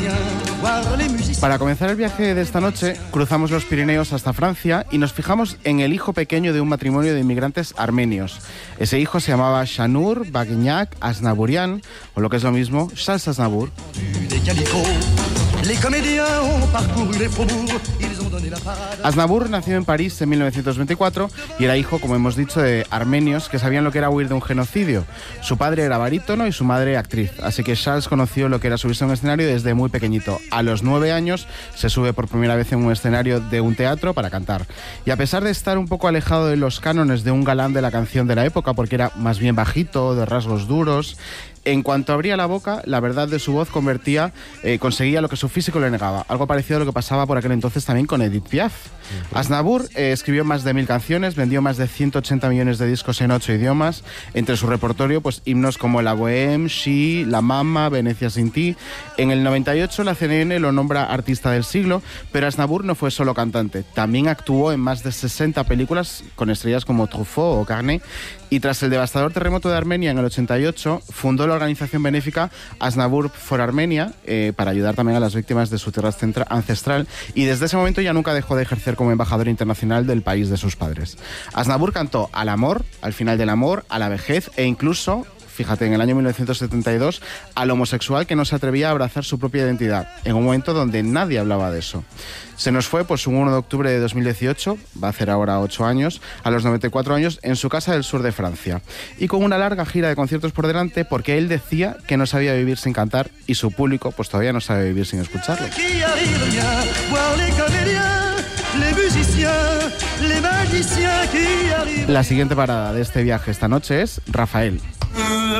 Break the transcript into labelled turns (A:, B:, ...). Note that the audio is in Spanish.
A: Para comenzar el viaje de esta noche, cruzamos los Pirineos hasta Francia y nos fijamos en el hijo pequeño de un matrimonio de inmigrantes armenios. Ese hijo se llamaba Shanur Bagignac Aznavourian, o lo que es lo mismo, Charles Aznavour. Aznavour nació en París en 1924 y era hijo, como hemos dicho, de armenios que sabían lo que era huir de un genocidio. Su padre era barítono y su madre actriz, así que Charles conoció lo que era subirse a un escenario desde muy pequeñito. A los 9 años se sube por primera vez en un escenario de un teatro para cantar. Y a pesar de estar un poco alejado de los cánones de un galán de la canción de la época, porque era más bien bajito, de rasgos duros, en cuanto abría la boca, la verdad de su voz conseguía lo que su físico le negaba. Algo parecido a lo que pasaba por aquel entonces también con Edith Piaf. Aznavour escribió más de 1000 canciones, vendió más de 180 millones de discos en 8 idiomas. Entre su repertorio, pues himnos como La Bohème, She, La Mama, Venecia sin ti. En el 98 la CNN lo nombra artista del siglo, pero Aznavour no fue solo cantante. También actuó en más de 60 películas con estrellas como Truffaut o Carnet. Y tras el devastador terremoto de Armenia en el 88, fundó la organización benéfica Aznavour for Armenia para ayudar también a las víctimas de su tierra ancestral, y desde ese momento ya nunca dejó de ejercer como embajador internacional del país de sus padres. Aznavour cantó al amor, al final del amor, a la vejez e incluso, fíjate, en el año 1972, al homosexual que no se atrevía a abrazar su propia identidad, en un momento donde nadie hablaba de eso. Se nos fue pues un 1 de octubre de 2018, va a hacer ahora 8 años, a los 94 años, en su casa del sur de Francia. Y con una larga gira de conciertos por delante, porque él decía que no sabía vivir sin cantar y su público pues todavía no sabe vivir sin escucharlo. La siguiente parada de este viaje esta noche es Rafael.